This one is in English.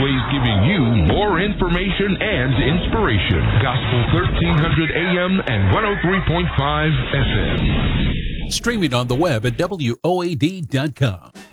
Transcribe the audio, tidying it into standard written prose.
always giving you more information and inspiration. Gospel 1300 AM and 103.5 FM. Streaming on the web at WOAD.com.